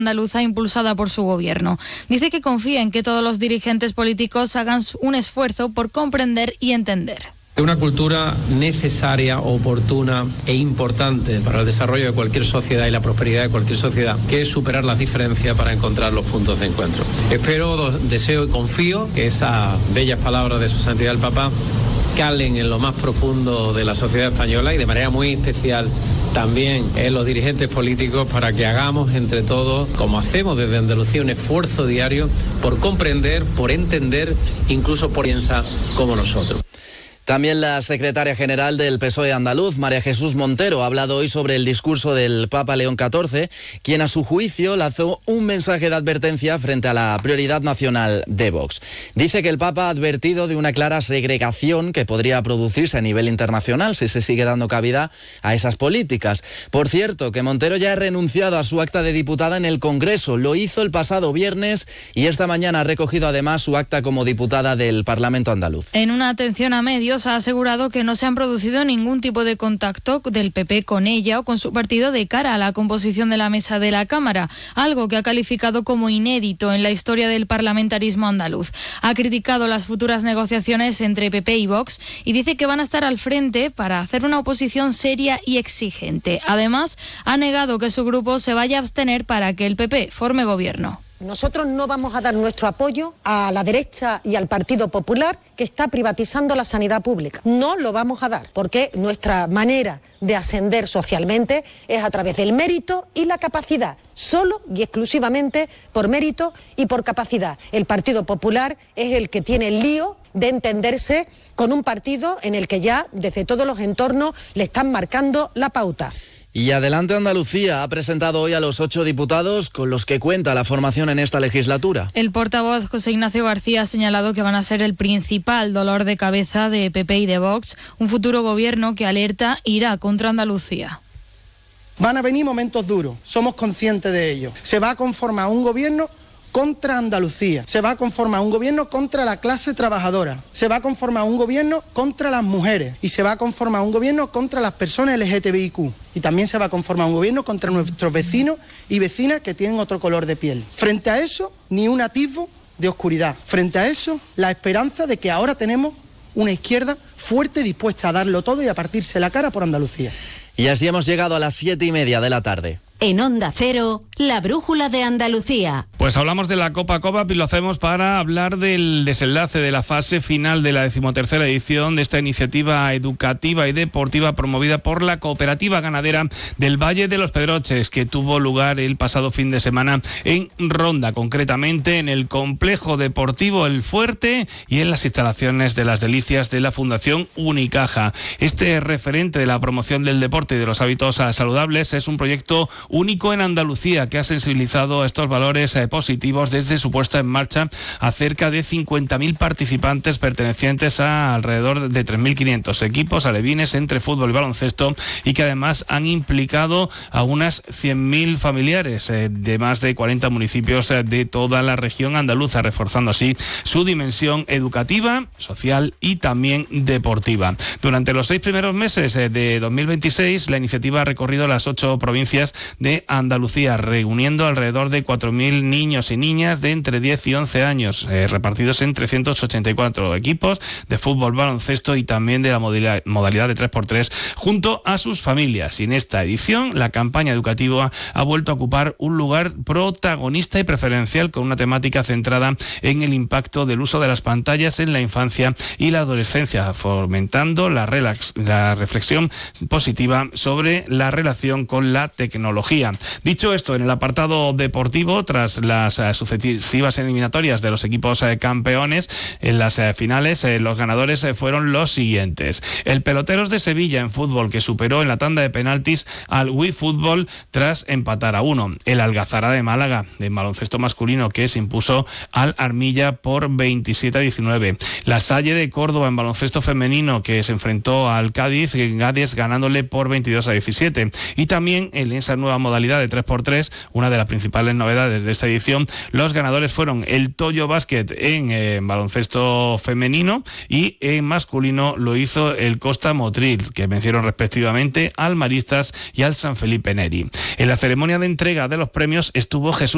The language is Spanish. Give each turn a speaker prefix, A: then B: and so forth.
A: andaluza impulsada por su gobierno. Dice que confía en que todos los dirigentes políticos hagan un esfuerzo por comprender y entender.
B: Una cultura necesaria, oportuna e importante para el desarrollo de cualquier sociedad y la prosperidad de cualquier sociedad, que es superar las diferencias para encontrar los puntos de encuentro. Espero, deseo y confío que esas bellas palabras de su santidad el Papa calen en lo más profundo de la sociedad española y de manera muy especial también en los dirigentes políticos, para que hagamos entre todos, como hacemos desde Andalucía, un esfuerzo diario por comprender, por entender, incluso por pensar como nosotros.
C: También la secretaria general del PSOE andaluz, María Jesús Montero, ha hablado hoy sobre el discurso del Papa León XIV, quien a su juicio lanzó un mensaje de advertencia frente a la prioridad nacional de Vox. Dice que el Papa ha advertido de una clara segregación que podría producirse a nivel internacional si se sigue dando cabida a esas políticas. Por cierto, que Montero ya ha renunciado a su acta de diputada en el Congreso. Lo hizo el pasado viernes y esta mañana ha recogido además su acta como diputada del Parlamento andaluz.
A: En una atención a medios ha asegurado que no se han producido ningún tipo de contacto del PP con ella o con su partido de cara a la composición de la mesa de la Cámara, algo que ha calificado como inédito en la historia del parlamentarismo andaluz. Ha criticado las futuras negociaciones entre PP y Vox y dice que van a estar al frente para hacer una oposición seria y exigente. Además, ha negado que su grupo se vaya a abstener para que el PP forme gobierno.
D: Nosotros no vamos a dar nuestro apoyo a la derecha y al Partido Popular, que está privatizando la sanidad pública. No lo vamos a dar, porque nuestra manera de ascender socialmente es a través del mérito y la capacidad, solo y exclusivamente por mérito y por capacidad. El Partido Popular es el que tiene el lío de entenderse con un partido en el que ya desde todos los entornos le están marcando la pauta.
C: Y Adelante Andalucía ha presentado hoy a los 8 diputados con los que cuenta la formación en esta legislatura.
A: El portavoz José Ignacio García ha señalado que van a ser el principal dolor de cabeza de PP y de Vox, un futuro gobierno que alerta irá contra Andalucía.
E: Van a venir momentos duros, somos conscientes de ello. Se va a conformar un gobierno contra Andalucía, se va a conformar un gobierno contra la clase trabajadora, se va a conformar un gobierno contra las mujeres y se va a conformar un gobierno contra las personas LGTBIQ y también se va a conformar un gobierno contra nuestros vecinos y vecinas que tienen otro color de piel. Frente a eso, ni un atisbo de oscuridad. Frente a eso, la esperanza de que ahora tenemos una izquierda fuerte, dispuesta a darlo todo y a partirse la cara por Andalucía.
C: Y así hemos llegado a las 7:30 de la tarde.
F: En Onda Cero, la brújula de Andalucía.
G: Pues hablamos de la Copa Covape y lo hacemos para hablar del desenlace de la fase final de la 13ª edición de esta iniciativa educativa y deportiva promovida por la Cooperativa Ganadera del Valle de los Pedroches, que tuvo lugar el pasado fin de semana en Ronda, concretamente en el complejo deportivo El Fuerte y en las instalaciones de Las Delicias de la Fundación Unicaja. Este referente de la promoción del deporte y de los hábitos saludables es un proyecto único en Andalucía, que ha sensibilizado a estos valores positivos desde su puesta en marcha a cerca de 50.000 participantes pertenecientes a alrededor de 3.500 equipos alevines entre fútbol y baloncesto, y que además han implicado a unas 100.000 familiares de más de 40 municipios de toda la región andaluza, reforzando así su dimensión educativa, social y también deportiva. Durante los 6 primeros meses de 2026, la iniciativa ha recorrido las 8 provincias de Andalucía, reuniendo alrededor de 4.000 niños y niñas de entre 10 y 11 años, repartidos en 384 equipos de fútbol, baloncesto y también de la modalidad de 3x3, junto a sus familias. Y en esta edición, la campaña educativa ha vuelto a ocupar un lugar protagonista y preferencial, con una temática centrada en el impacto del uso de las pantallas en la infancia y la adolescencia, fomentando la reflexión positiva sobre la relación con la tecnología. Dicho esto, en el apartado deportivo, tras las sucesivas eliminatorias de los equipos campeones, en las finales los ganadores fueron los siguientes. El Peloteros de Sevilla en fútbol, que superó en la tanda de penaltis al Wii Fútbol tras empatar a 1. El Algazara de Málaga, en baloncesto masculino, que se impuso al Armilla por 27-19. La Salle de Córdoba en baloncesto femenino, que se enfrentó al Cádiz ganándole por 22-17. Y también en esa nueva modalidad de 3x3, una de las principales novedades de esta edición, los ganadores fueron el Toyo Basket en baloncesto femenino, y en masculino lo hizo el Costa Motril, que vencieron respectivamente al Maristas y al San Felipe Neri. En la ceremonia de entrega de los premios estuvo Jesús